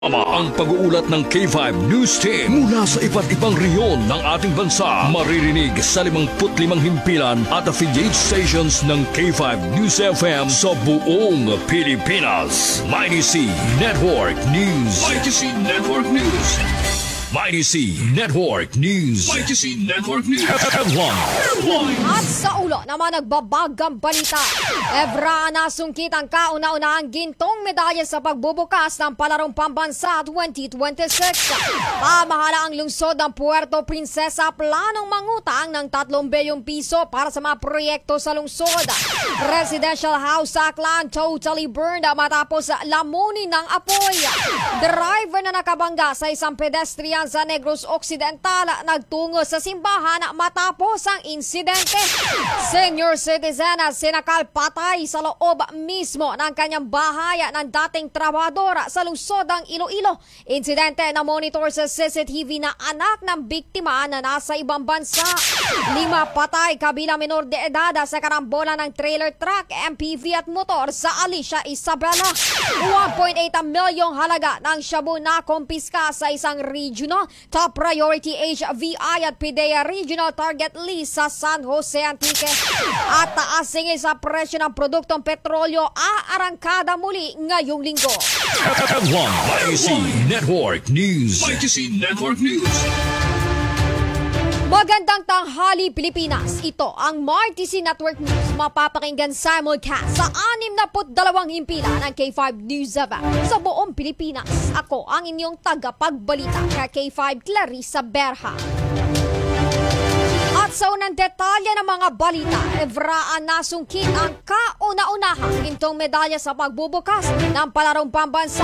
Ang pag-uulat ng K5 News Team mula sa iba't ibang rehiyon ng ating bansa. Maririnig sa 55 himpilan at affiliate stations ng K5 News FM sa buong Pilipinas. Mighty C Network News. Mighty C Network News. Mighty C Network News. Mighty C Network News. Headline. At sa ulo naman nagbabagang balita. Evra nasungkit ang kauna-unahang gintong medalya sa pagbubukas ng Palarong Pambansa 2026. Pamahalaang lungsod ng Puerto Princesa planong mangutang ng 3 bilyong piso para sa mga proyekto sa lungsod. Residential house sa Aklan totally burned matapos lamunin ng apoy. Driver na nakabangga sa isang pedestrian sa Negros Occidental nagtungo sa simbahan matapos ang insidente. Senior citizen sinakal patay sa loob mismo ng kanyang bahay ng dating trabahador sa lungsod ng Iloilo. Insidente na monitor sa CCTV na anak ng biktima na nasa ibang bansa. 5 patay kabilang minor de edad sa karambola ng trailer truck, MPV at motor sa Alicia, Isabela. 1.8 milyong halaga ng shabu na kumpiska sa isang regional top priority HVI at PIDEA regional target list sa San Jose Antique. At taas singil sa presyo ng produktong petrolyo aarangkada muli ngayong linggo. Mighty C Network News. Mighty C Network News. Magandang tanghali Pilipinas. Ito ang Mighty C Network News. Mapapakinggan simulcast sa 62 himpilan ng K5 News sa buong Pilipinas. Ako ang inyong tagapagbalita, K5 Clarissa Berha. At sa unang detalye ng mga balita, Evraan nasungkit ang kauna-unahang gintong medalya sa pagbubukas ng Palarong Pambansa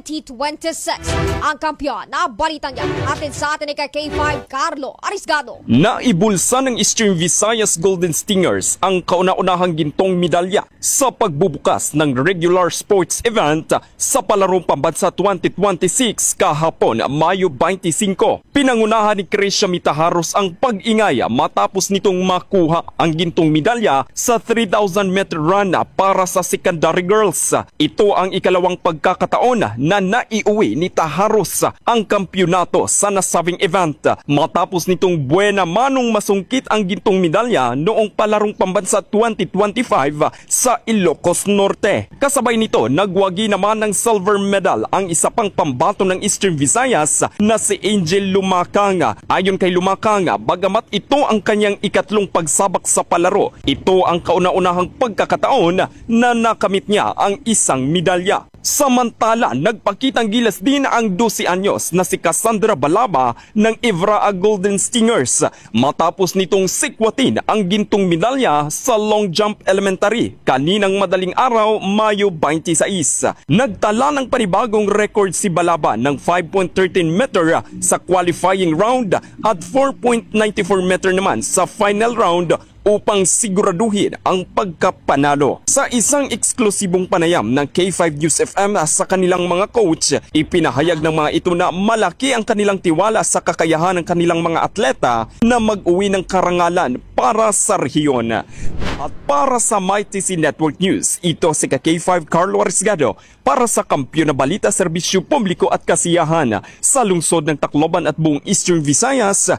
2026. Ang kampiyon na balitang yan atin sa atin ni K5 Carlo Arisgado. Naibulsa ng Eastern Visayas Golden Stingers ang kauna-unahang gintong medalya sa pagbubukas ng regular sports event sa Palarong Pambansa 2026 kahapon, Mayo 25. Pinangunahan ni Krisha Mitaharos ang pag-ingaya matapos nitong makuha ang gintong medalya sa 3,000 meter run para sa secondary girls. Ito ang ikalawang pagkakataon na naiuwi ni Taharos ang kampyonato sa nasabing event matapos nitong buena manong masungkit ang gintong medalya noong Palarong Pambansa 2025 sa Ilocos Norte. Kasabay nito, nagwagi naman ng silver medal ang isa pang pambato ng Eastern Visayas na si Angel Lumakang. Ayon kay Lumakang, bagamat ito ang kanyang ikatlong pagsabak sa palaro, ito ang kauna-unahang pagkakataon na nakamit niya ang isang medalya. Samantala, nagpakitang gilas din ang 12 anyos na si Cassandra Balaba ng Evraa Golden Stingers matapos nitong sikwatin ang gintong medalya sa long jump elementary kaninang madaling araw, Mayo 26. Nagtala ng panibagong record si Balaba ng 5.13 meter sa qualifying round at 4.94 meter naman sa final round upang siguraduhin ang pagkapanalo. Sa isang eksklusibong panayam ng K5 News FM sa kanilang mga coach, ipinahayag ng mga ito na malaki ang kanilang tiwala sa kakayahan ng kanilang mga atleta na mag-uwi ng karangalan para sa rehiyon. At para sa Mighty C Network News, ito si K5 Carlo Arisgado para sa Kampiyon na Balita, Serbisyo Publiko at Kasiyahan sa lungsod ng Tacloban at buong Eastern Visayas,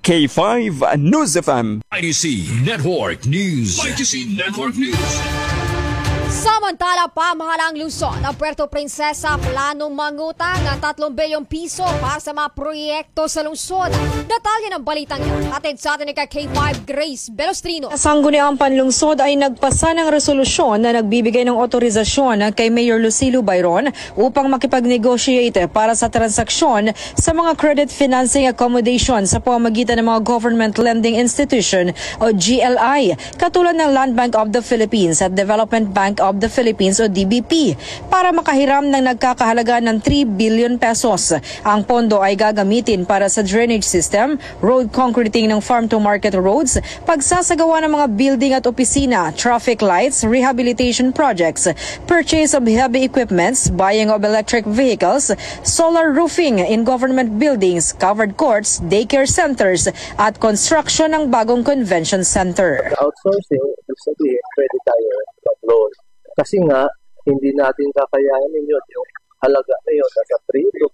K5 News FM. Mighty C Network News. Mighty C Network News. Samantala, pamahalang lungsod ng Puerto Princesa planong mangutang ng 3 bilyong piso para sa mga proyekto sa lungsod. Detalye ng balitang yan atin sa atin ni K5 Grace Belostrino. Sangguniang Panlungsod ay nagpasa ng resolusyon na nagbibigay ng otorisasyon kay Mayor Lucilo Bayron upang makipag-negotiate para sa transaksyon sa mga credit financing accommodation sa pamamagitan ng mga Government Lending Institution o GLI, katulad ng Land Bank of the Philippines at Development Bank of the Philippines o DBP para makahiram ng nagkakahalaga ng 3 billion pesos. Ang pondo ay gagamitin para sa drainage system, road concreting ng farm-to-market roads, pagsasagawa ng mga building at opisina, traffic lights, rehabilitation projects, purchase of heavy equipments, buying of electric vehicles, solar roofing in government buildings, covered courts, daycare centers, at construction ng bagong convention center. Outsourcing, ibig sabihin, pwede tayo mag-loan. Kasi nga, hindi natin kakayanin yun. Yung halaga na yun, nasa 3 to